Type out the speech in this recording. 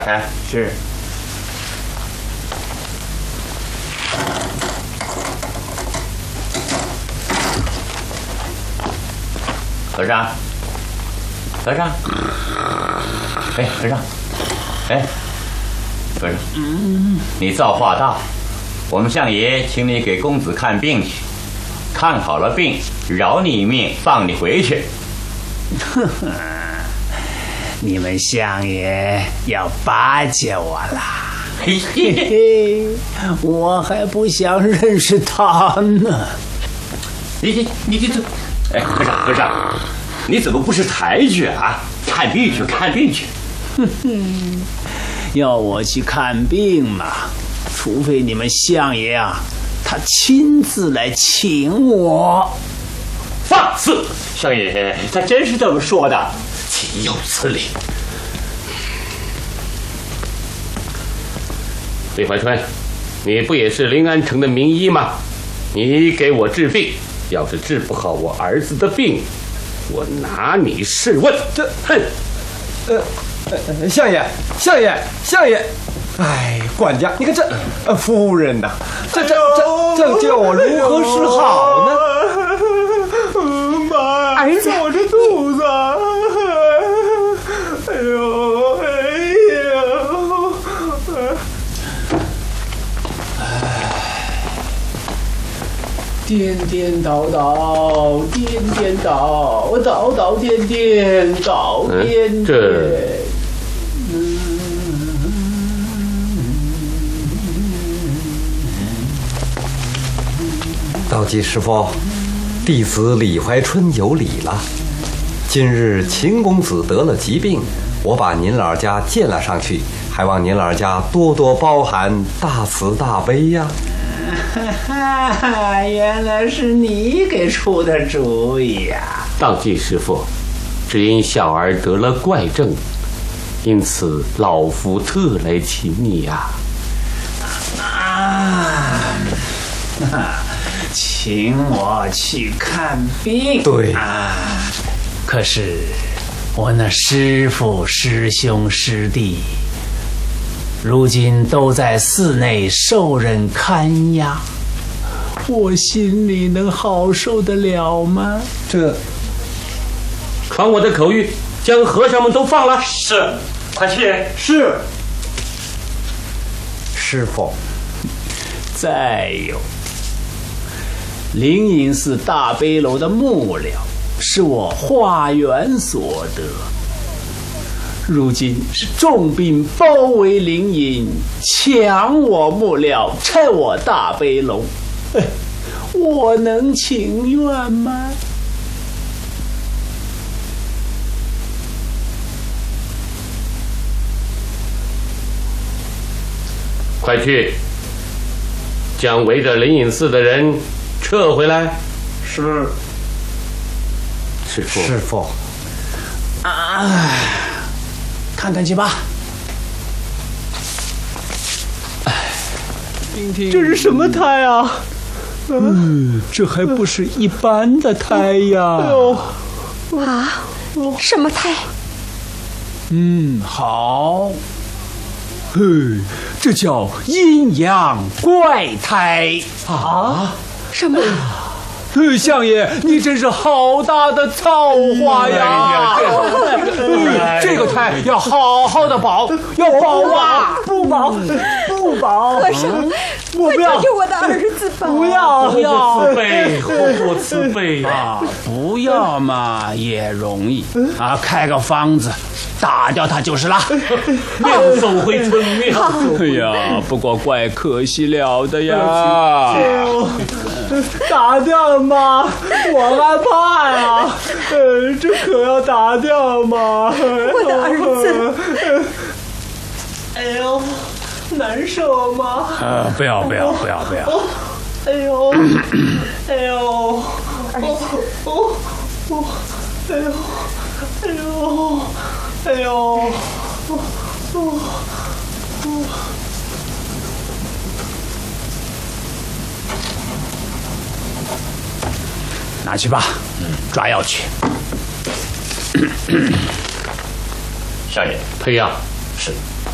哎，是。和尚，和尚，哎，和尚，哎，和尚，你造化大，我们相爷请你给公子看病去，看好了病，饶你一命，放你回去。 呵呵，你们相爷要巴结我啦！嘿嘿嘿，我还不想认识他呢。 你这，哎，和尚，你怎么不识抬举啊？看病去，看病去。 哼哼，要我去看病嘛，除非你们相爷啊，他亲自来请我。 放肆！相爷，他真是这么说的，岂有此理！ 李怀春，你不也是临安城的名医吗？你给我治病，要是治不好我儿子的病，我拿你试问。 这，哼，相爷，哎，管家，你看这，夫人呐，这叫我如何是好呢？ 妈， 儿子， 我这肚子，哎呦， 颠颠倒倒，颠颠倒，倒倒颠颠，倒颠颠。 道济师傅，弟子李怀春有礼了。今日秦公子得了疾病，我把您老家见了上去，还望您老家多多包涵，大慈大悲呀。 原来是你给出的主意呀！ 道济师傅，只因小儿得了怪症，因此老夫特来请你呀。 请我去看病。 对可是我那师父、师兄、师弟，如今都在寺内受人看押，我心里能好受得了吗？ 这， 传我的口谕，将和尚们都放了。 是，快去。 是。 师傅， 再有，灵隐寺大悲楼的幕僚是我化缘所得，如今是重兵包围灵隐，抢我幕僚，拆我大悲楼，我能情愿吗？ 快去，将围着灵隐寺的人撤回来。 是。 师傅， 看看去吧。 这是什么胎啊？ 这还不是一般的胎呀！ 啊，什么胎？ 好。这叫阴阳怪胎啊！ 什么？ 相爷，你真是好大的造化呀！这个胎要好好的保，要保啊！ 不保。 和尚，快救救我的儿子吧！ 不要， 慈悲，活慈悲啊！不要嘛也容易啊，开个方子，打掉他就是了。 妙手回春，妙手。 哎呀，不过怪可惜了的呀。 打掉吗？我害怕呀！这可要打掉吗？ 我的儿子！ 哎呦，难受吗？ 不要！ 哎呦，哎呦，哎呦，哎呦， 拿去吧，抓药去。 相爷， 退药。 是。